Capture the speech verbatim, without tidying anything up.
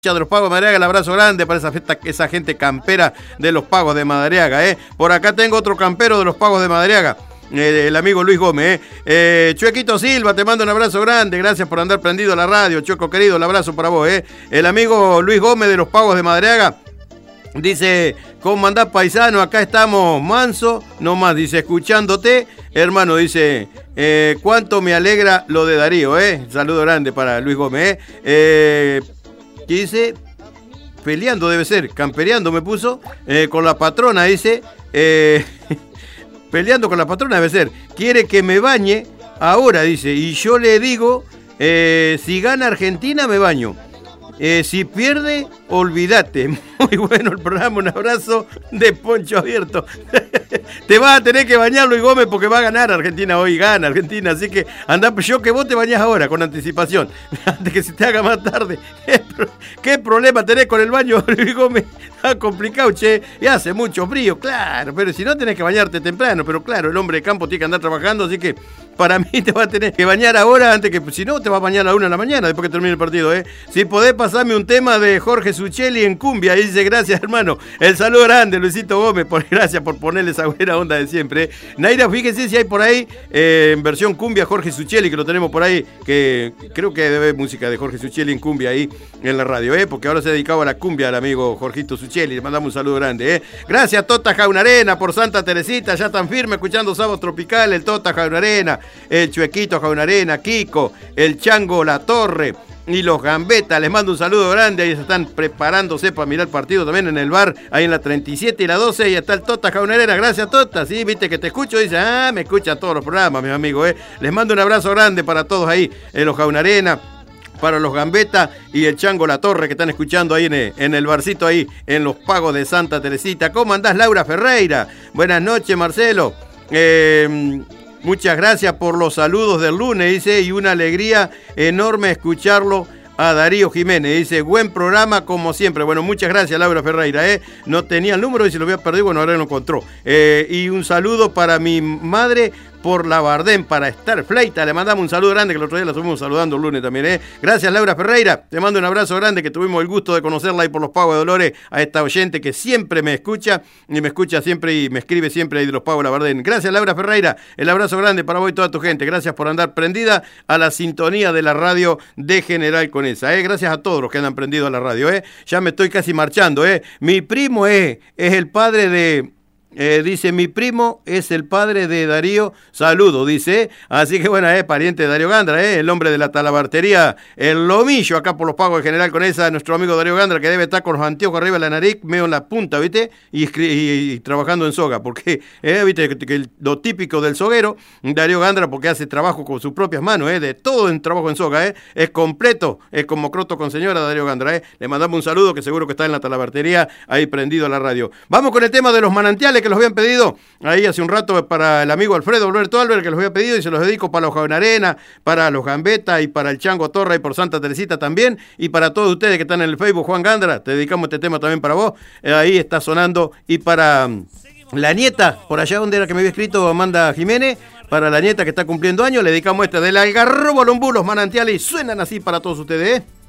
de los Pagos de Madariaga, el abrazo grande para esa, fiesta, esa gente campera de los Pagos de Madariaga, ¿eh? Por acá tengo otro campero de los Pagos de Madariaga, eh, el amigo Luis Gómez, ¿eh? Eh, Chuequito Silva, te mando un abrazo grande, gracias por andar prendido a la radio, Chueco querido, el abrazo para vos, ¿eh? El amigo Luis Gómez de los Pagos de Madariaga dice, ¿cómo andás, paisano? Acá estamos manso, nomás, dice, escuchándote, hermano, dice, eh, cuánto me alegra lo de Darío, ¿eh? Saludo grande para Luis Gómez, ¿eh? eh dice, peleando debe ser, campereando me puso, eh, con la patrona, dice, eh, peleando con la patrona debe ser, quiere que me bañe ahora, dice, y yo le digo, eh, si gana Argentina me baño, eh, si pierde, olvídate. Muy bueno el programa, un abrazo de Poncho Abierto. Te vas a tener que bañar, Luis Gómez, porque va a ganar Argentina hoy, gana Argentina, así que anda, yo que vos te bañás ahora, con anticipación, antes que se te haga más tarde. ¿Qué problema tenés con el baño, Luis Gómez? Está complicado, che, y hace mucho frío, claro, pero si no tenés que bañarte temprano, pero claro, el hombre de campo tiene que andar trabajando, así que para mí te vas a tener que bañar ahora, antes que, si no, te vas a bañar a la una de la mañana, después que termine el partido, ¿eh? Si podés pasarme un tema de Jorge Suchelli en cumbia, y dice, gracias, hermano, el saludo grande, Luisito Gómez, por, gracias por ponerle esa buena onda de siempre, ¿eh? Naira, fíjense si hay por ahí, eh, en versión cumbia, Jorge Suchelli, que lo tenemos por ahí, que creo que debe haber música de Jorge Suchelli en cumbia ahí en la radio, ¿eh? Porque ahora se ha dedicado a la cumbia al amigo Jorgito Suchelli, le mandamos un saludo grande, ¿eh? Gracias, Tota Jaunarena, por Santa Teresita, ya tan firme, escuchando Sábado Tropical, el Tota Jaunarena, el Chuequito Jaunarena, Kiko, el Chango La Torre y los Gambetas, les mando un saludo grande, ahí se están preparándose para mirar el partido también en el bar, ahí en la treinta y siete y la doce, y está el Tota Jaunarena, gracias Tota, sí, viste que te escucho, dice, ah, me escuchan todos los programas, mis amigos, ¿eh? Les mando un abrazo grande para todos ahí, en los Jaunarena, para los Gambetas y el Chango La Torre que están escuchando ahí en el, en el barcito ahí, en los Pagos de Santa Teresita. ¿Cómo andás, Laura Ferreira? Buenas noches, Marcelo. Eh... Muchas gracias por los saludos del lunes, dice, y una alegría enorme escucharlo a Darío Jiménez, dice, buen programa como siempre. Bueno, muchas gracias, Laura Ferreira, ¿eh? No tenía el número y se lo había perdido, bueno, ahora lo encontró. Eh, y un saludo para mi madre por la Bardén, para Star Fleita, le mandamos un saludo grande, que el otro día la estuvimos saludando el lunes también, ¿eh? Gracias, Laura Ferreira, te mando un abrazo grande, que tuvimos el gusto de conocerla ahí por los Pagos de Dolores, a esta oyente que siempre me escucha, y me escucha siempre y me escribe siempre ahí de los Pagos de la Bardén. Gracias, Laura Ferreira, el abrazo grande para vos y toda tu gente, gracias por andar prendida a la sintonía de la radio de General Conesa, ¿eh? Gracias a todos los que andan prendido a la radio, ¿eh? Ya me estoy casi marchando, ¿eh? Mi primo es, es el padre de... Eh, dice, mi primo es el padre de Darío, saludo, dice, así que bueno, es pariente de Darío Gandra, eh, el hombre de la talabartería, el Lomillo, acá por los Pagos de General Conesa, nuestro amigo Darío Gandra, que debe estar con los anteojos arriba de la nariz, medio en la punta, ¿viste? Y, y, y trabajando en soga, porque, eh, ¿viste? Que, que lo típico del soguero, Darío Gandra, porque hace trabajo con sus propias manos, eh, de todo en trabajo en soga, eh, es completo, es como croto con señora Darío Gandra, eh, le mandamos un saludo, que seguro que está en la talabartería, ahí prendido a la radio. Vamos con el tema de los manantiales, que los habían pedido ahí hace un rato para el amigo Alfredo Alberto Albert, que los había pedido y se los dedico para los Jaunarena, para los Gambetas y para el Chango Torre y por Santa Teresita también, y para todos ustedes que están en el Facebook, Juan Gandra, te dedicamos este tema también para vos, eh, ahí está sonando, y para um, la nieta, por allá donde era que me había escrito Amanda Jiménez, para la nieta que está cumpliendo años, le dedicamos este del Algarrobo Lombú, los manantiales, y suenan así para todos ustedes, ¿eh?